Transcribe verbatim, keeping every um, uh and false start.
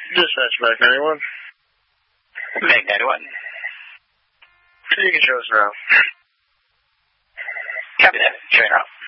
Dispatch Mac ninety-one. Mac ninety-one. You can show us around. Copy that. Train off.